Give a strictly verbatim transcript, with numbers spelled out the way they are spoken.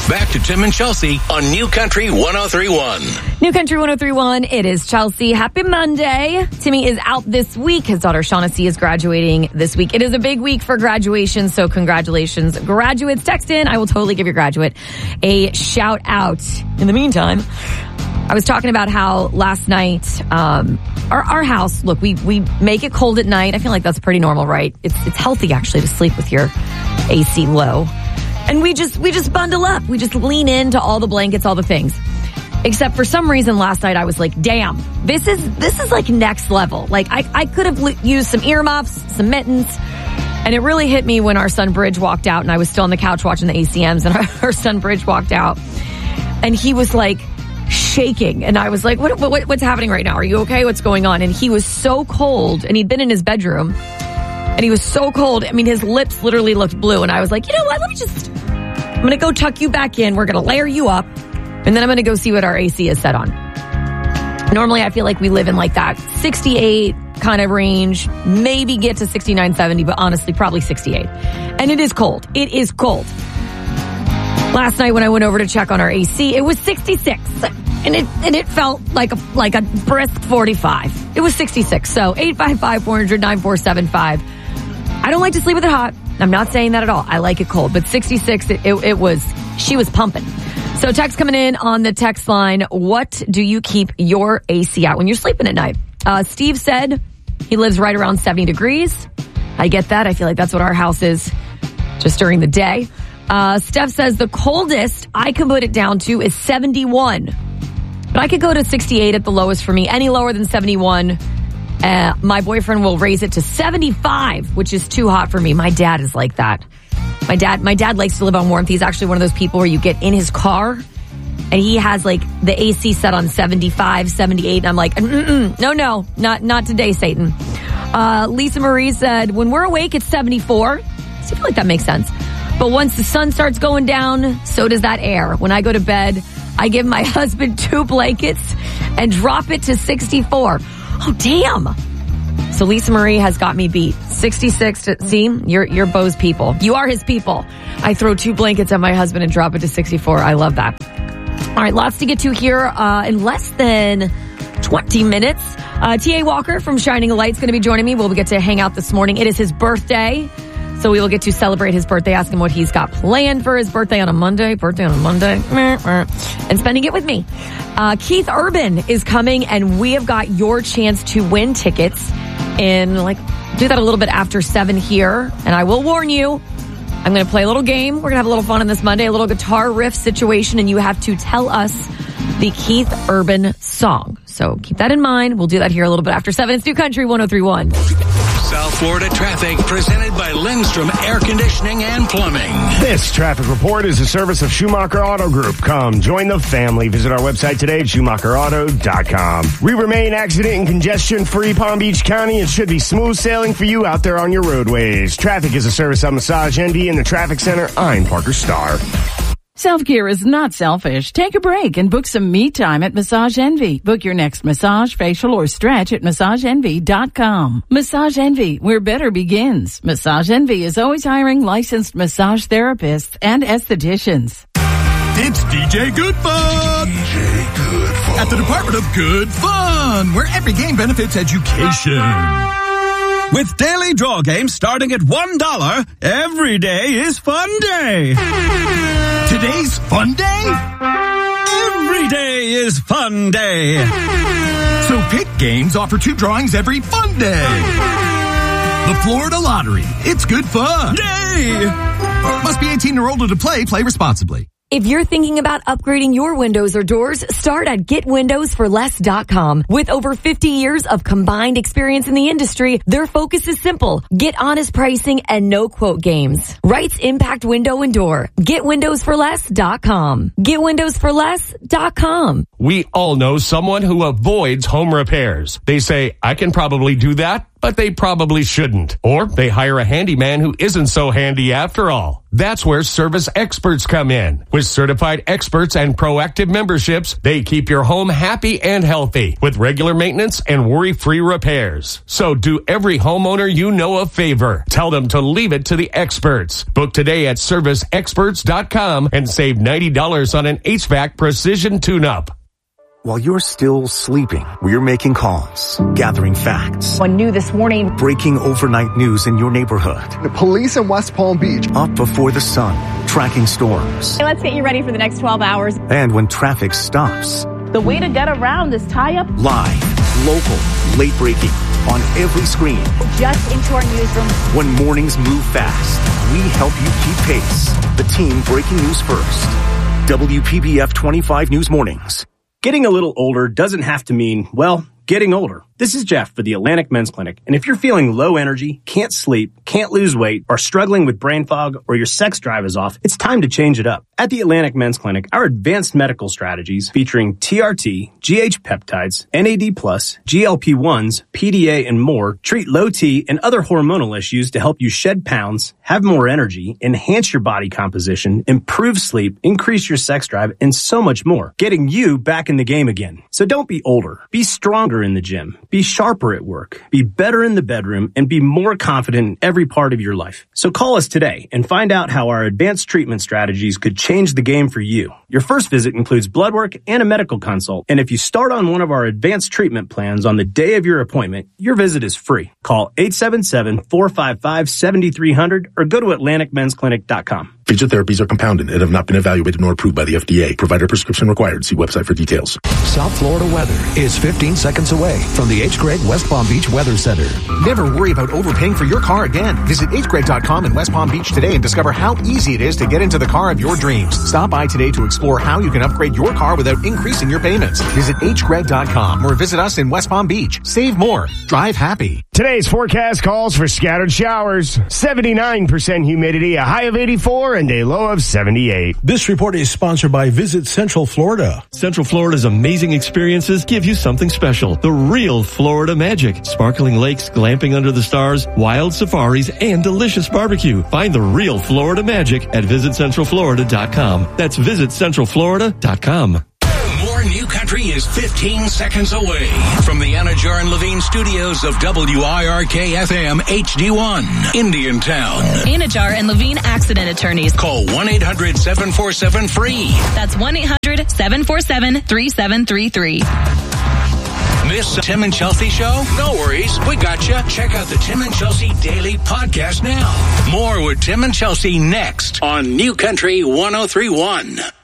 Back to Tim and Chelsea on New Country one oh three point one. New Country one oh three point one. It is Chelsea. Happy Monday. Timmy is out this week. His daughter Shaughnessy is graduating this week. It is a big week for graduation, so congratulations. Graduates, text in. I will totally give your graduate a shout out. In the meantime, I was talking about how last night, um, our, our house, look, we, we make it cold at night. I feel like that's pretty normal, right? It's, it's healthy actually to sleep with your A C low. And we just, we just bundle up. We just lean into all the blankets, all the things. Except for some reason last night I was like, damn, this is, this is like next level. Like I, I could have li- used some earmuffs, some mittens. And it really hit me when our son Bridge walked out and I was still on the couch watching the A C Ms and our, our son Bridge walked out and he was like shaking. And I was like, what, what, what's happening right now? Are you okay? What's going on? And he was so cold and he'd been in his bedroom and he was so cold. I mean, his lips literally looked blue. And I was like, you know what? Let me just, I'm going to go tuck you back in. We're going to layer you up. And then I'm going to go see what our A C is set on. Normally, I feel like we live in like that sixty-eight kind of range, maybe get to sixty-nine, seventy, but honestly, probably sixty-eight. And it is cold. It is cold. Last night when I went over to check on our A C, it was sixty-six. And it and it felt like a like a brisk forty-five. It was sixty-six. So eight five five, four hundred, nine four seven five. I don't like to sleep with it hot. I'm not saying that at all. I like it cold. But sixty-six, it, it, it was, she was pumping. So text coming in on the text line. What do you keep your A C at when you're sleeping at night? Uh, Steve said he lives right around seventy degrees. I get that. I feel like that's what our house is just during the day. Uh, Steph says the coldest I can put it down to is seventy-one. But I could go to sixty-eight at the lowest for me. Any lower than seventy-one, uh, my boyfriend will raise it to seventy-five, which is too hot for me. My dad is like that. My dad, my dad likes to live on warmth. He's actually one of those people where you get in his car and he has like the A C set on seventy-five, seventy-eight. And I'm like, Mm-mm, no, no, not, not today, Satan. Uh, Lisa Marie said, when we're awake, it's seventy-four. So I feel like that makes sense. But once the sun starts going down, so does that air. When I go to bed, I give my husband two blankets and drop it to sixty-four. Oh, damn. So Lisa Marie has got me beat. sixty-six to, see, you're, you're Bo's people. You are his people. I throw two blankets at my husband and drop it to sixty-four. I love that. All right, lots to get to here uh, in less than twenty minutes. Uh, T A Walker from Shining Light is going to be joining me. We'll get to hang out this morning. It is his birthday. So we will get to celebrate his birthday, ask him what he's got planned for his birthday on a Monday, birthday on a Monday, and spending it with me. Uh, Keith Urban is coming, and we have got your chance to win tickets in, like, do that a little bit after seven here. And I will warn you, I'm going to play a little game. We're going to have a little fun on this Monday, a little guitar riff situation, and you have to tell us the Keith Urban song. So keep that in mind. We'll do that here a little bit after seven. It's New Country one oh three point one. South Florida traffic presented by Lindstrom Air Conditioning and Plumbing. This traffic report is a service of Schumacher Auto Group. Come join the family. Visit our website today at schumacher auto dot com. We remain accident and congestion free Palm Beach County. It should be smooth sailing for you out there on your roadways. Traffic is a service of Massage Envy in the Traffic Center. I'm Parker Starr. Self-care is not selfish. Take a break and book some me time at Massage Envy. Book your next massage, facial, or stretch at massage envy dot com. Massage Envy, where better begins. Massage Envy is always hiring licensed massage therapists and estheticians. It's D J Good Fun! D J Good Fun. At the Department of Good Fun, where every game benefits education. With daily draw games starting at one dollar, every day is fun day. Today's fun day? Every day is fun day. So pick games offer two drawings every fun day. The Florida Lottery. It's good fun. Yay! Must be eighteen or older to play. Play responsibly. If you're thinking about upgrading your windows or doors, start at get windows for less dot com. With over fifty years of combined experience in the industry, their focus is simple. Get honest pricing and no quote games. Wrights Impact Window and Door. get windows for less dot com. get windows for less dot com. We all know someone who avoids home repairs. They say, I can probably do that, but they probably shouldn't. Or they hire a handyman who isn't so handy after all. That's where Service Experts come in. With certified experts and proactive memberships, they keep your home happy and healthy with regular maintenance and worry-free repairs. So do every homeowner you know a favor. Tell them to leave it to the experts. Book today at service experts dot com and save ninety dollars on an H V A C precision tune-up. While you're still sleeping, we're making calls, gathering facts. One new this morning. Breaking overnight news in your neighborhood. The police in West Palm Beach. Up before the sun, tracking storms. Hey, let's get you ready for the next twelve hours. And when traffic stops. The way to get around this tie-up. Live, local, late breaking, on every screen. Just into our newsroom. When mornings move fast, we help you keep pace. The team breaking news first. W P B F twenty-five News Mornings. Getting a little older doesn't have to mean, well, getting older. This is Jeff for the Atlantic Men's Clinic, and if you're feeling low energy, can't sleep, can't lose weight, are struggling with brain fog, or your sex drive is off, it's time to change it up. At the Atlantic Men's Clinic, our advanced medical strategies featuring T R T, G H peptides, N A D plus, G L P ones, P D A, and more treat low T and other hormonal issues to help you shed pounds, have more energy, enhance your body composition, improve sleep, increase your sex drive, and so much more, getting you back in the game again. So don't be older. Be stronger in the gym. Be sharper at work. Be better in the bedroom, and be more confident in every part of your life. So call us today and find out how our advanced treatment strategies could change the game for you. Your first visit includes blood work and a medical consult, and if you start on one of our advanced treatment plans on the day of your appointment, your visit is free. Call eight seven seven, four five five, seven three zero zero or go to atlantic men's clinic dot com. Featured therapies are compounded and have not been evaluated nor approved by the F D A. Provider prescription required. See website for details. South Florida weather is fifteen seconds away from the H. Gregg West Palm Beach Weather Center. Never worry about overpaying for your car again. Visit H gregg dot com in West Palm Beach today and discover how easy it is to get into the car of your dreams. Stop by today to explore how you can upgrade your car without increasing your payments. Visit H gregg dot com or visit us in West Palm Beach. Save more. Drive happy. Today's forecast calls for scattered showers, seventy-nine percent humidity, a high of eighty-four, and a low of seventy-eight. This report is sponsored by Visit Central Florida. Central Florida's amazing experiences give you something special. The real Florida magic. Sparkling lakes, glamping under the stars, wild safaris, and delicious barbecue. Find the real Florida magic at visit central florida dot com. That's visit central florida dot com. More New Country is fifteen seconds away from the Anajar and Levine studios of W I R K F M H D one, Indiantown. Anajar and Levine accident attorneys. Call one eight hundred seven four seven free. That's one eight hundred seven four seven three seven three three. Miss Tim and Chelsea show? No worries. We got you. Check out the Tim and Chelsea Daily Podcast now. More with Tim and Chelsea next on New Country one oh three point one.